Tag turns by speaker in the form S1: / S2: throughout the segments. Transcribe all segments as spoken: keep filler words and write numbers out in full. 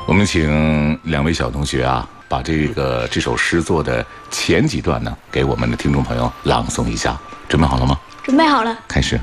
S1: 我们请两位小同学啊，把这个这首诗作的前几段呢，给我们的听众朋友朗诵一下。准备好了吗？
S2: 准备好了，
S1: 开始。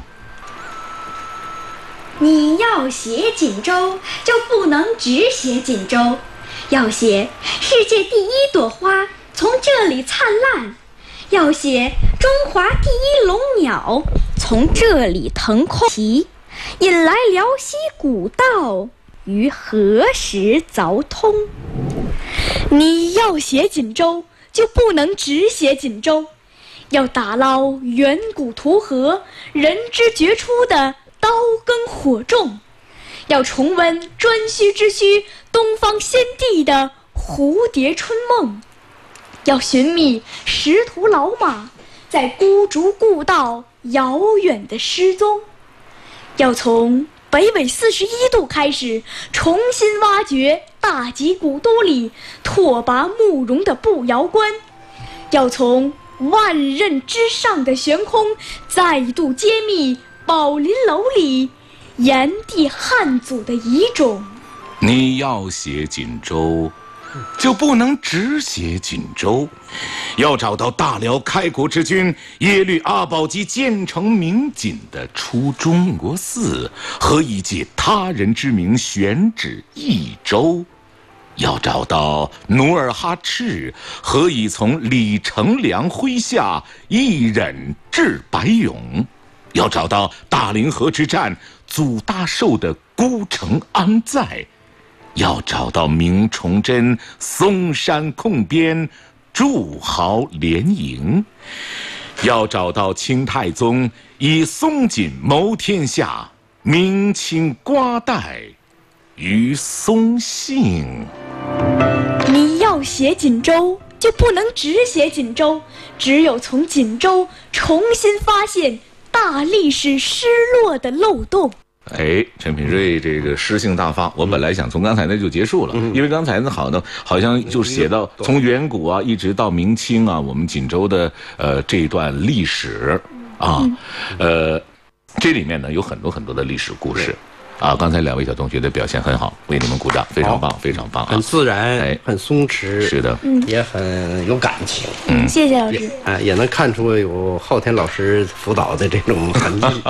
S2: 你要写锦州，就不能只写锦州，要写世界第一朵花从这里灿烂，要写中华第一龙鸟从这里腾空起，引来辽西古道于何时凿通。
S3: 你要写锦州，就不能只写锦州，要打捞远古图河人之绝出的刀耕火种，要重温颛顼之墟东方先帝的蝴蝶春梦，要寻觅识途老马在孤竹故道遥远的失踪，要从北纬四十一度开始重新挖掘大吉古都里拓跋慕容的步摇关，要从万仞之上的悬空再度揭秘宝林楼里炎帝汉祖的遗种。
S1: 你要写锦州，就不能只写锦州，要找到大辽开国之君耶律阿保机建成明锦的初衷。国寺何以借他人之名选址益州？要找到努尔哈赤何以从李成梁麾下一忍至白勇？要找到大凌河之战祖大寿的孤城安在？要找到明崇祯嵩山控边筑壕连营？要找到清太宗以松锦谋天下，明清瓜代于松信。
S3: 你要写锦州，就不能只写锦州，只有从锦州重新发现大历史失落的漏洞。
S1: 哎，陈品瑞这个诗性大发，我本来想从刚才那就结束了，嗯、因为刚才呢好呢，好像就写到从远古啊一直到明清啊，我们锦州的呃这一段历史啊，嗯、呃，这里面呢有很多很多的历史故事。啊，刚才两位小同学的表现很好，为你们鼓掌，非常棒，非常棒啊！
S4: 很自然，哎，很松弛，
S1: 是的，
S4: 嗯，也很有感情，
S1: 嗯，
S3: 谢谢老师，
S4: 啊，也能看出有昊天老师辅导的这种痕迹。